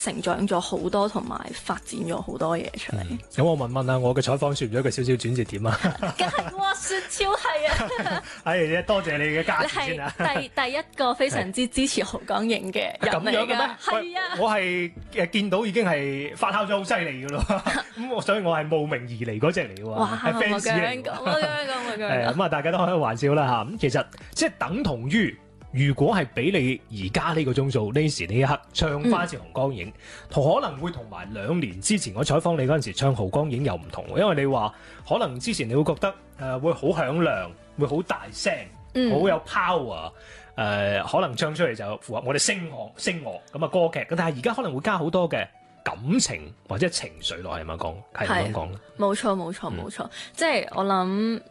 成長咗好多，同埋發展咗好多嘢出嚟。 咁我問下，我嘅採訪算咗一個少少轉折點啊！ 梗係哇，雪超係啊！ 係多謝你嘅加持你先啊！ 係第一個非常之支持濠江影嘅人嚟㗎， 咁樣嘅咩？ 係啊！ 我係見到已經係發酵咗好犀利㗎咯，咁所以我係慕名而嚟嗰只嚟㗎喎， 哇！ 係 fans 嚟㗎。咁啊，大家都開個玩笑啦嚇。咁其實即係等同於，如果係俾你而家呢個鐘數呢時呢一刻唱翻次濠江影，可能會同埋2年之前我採訪你嗰陣時唱濠江影又唔同，因為你話可能之前你會覺得會好響亮，會好大聲，好有 power。可能唱出嚟就符合我哋聲樂咁啊歌劇，但係而家可能會加好多嘅感情或者情緒落去，係咪講？係咁講咧？ 冇錯，即係我諗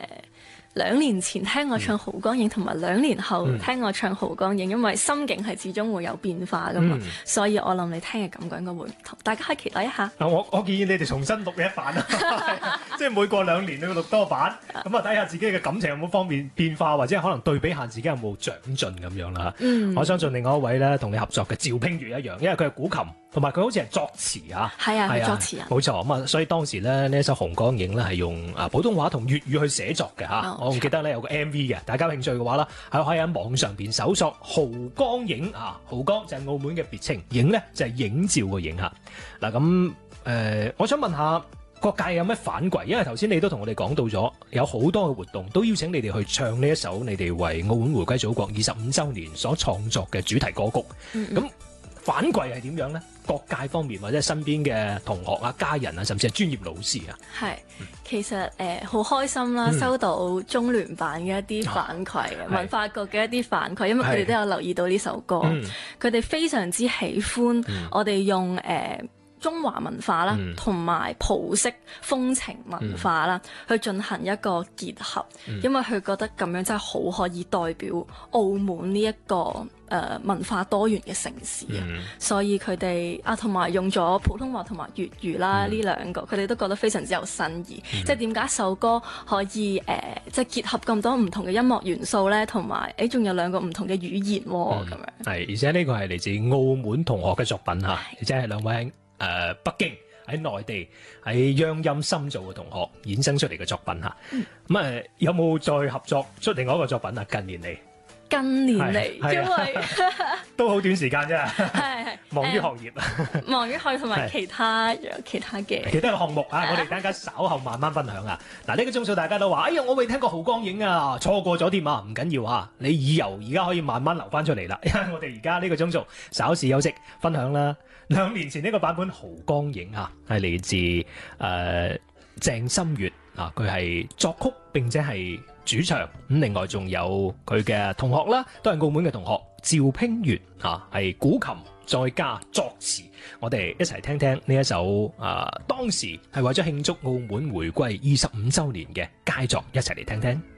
2年前聽我唱濠江影，同埋2年後聽我唱濠江影，因為心境係始終會有變化噶嘛，所以我諗你聽嘅感覺應該會唔同，大家可以期待一下。 我建議你哋重新錄一版啦，即係每過2年你要錄多版，咁啊睇下自己嘅感情有冇方面變化，或者可能對比下自己有冇長進咁樣啦。我相信另外一位咧同你合作嘅趙拼如一樣，因為佢係古琴，同埋佢好似係作詞啊。 係啊，係作詞人。 冇錯，咁啊，所以當時咧呢一首濠江影咧係用普通話同粵語去寫作嘅嚇。我仲記得咧有個 MV 嘅，大家有興趣嘅話啦，可以喺網上邊搜索濠江影啊，濠江就係澳門嘅別稱，影咧就係影照嘅影嚇。嗱咁我想問下各界有咩反饋？因為頭先你都同我哋講到咗，有好多嘅活動都邀請你哋去唱呢一首你哋為澳門回歸祖國25週年所創作嘅主題歌曲。咁反饋係點樣呢？各界方面或者身邊嘅同學啊、家人啊，甚至係專業老師啊， 係其實好開心啦，收到中聯辦嘅一啲反饋，文化局嘅一啲反饋，因為佢哋都有留意到呢首歌，佢哋非常之喜歡我哋用中華文化啦，同埋葡式風情文化啦，去進行一個結合，因為佢覺得咁樣真係好可以代表澳門呢一個文化多元嘅城市啊，所以佢哋同埋用咗普通話同埋粵語啦呢兩個，佢哋都覺得非常之有新意。即係點解首歌可以即係結合咁多唔同嘅音樂元素咧，同埋仲有2個唔同嘅語言喎，咁樣。 係，而且呢個係嚟自澳門同學嘅作品嚇，而且係2位北京喺內地喺央音深造嘅同學衍生出嚟嘅作品嚇。咁有冇再合作出另外一個作品啊？近年嚟，因為都好短時間啫，係忙於學業， 忙於學同埋其他嘅項目啊！我哋等間稍後慢慢分享啊！嗱，呢個鐘數大家都話：哎呀，我未聽過濠江影啊，錯過咗添啊！唔緊要啊，你以後而家可以慢慢留翻出嚟啦，因為我哋而家呢個鐘數稍事休息分享啦。2年前呢個版本濠江影啊，係嚟自鄭心月啊，佢係作曲並且係主唱，咁另外仲有佢嘅同學啦，都係澳門嘅同學趙拼如啊，係古琴再加作詞，我哋一齊聽聽呢一首當時係為咗慶祝澳門回歸25週年嘅佳作，一齊嚟聽聽。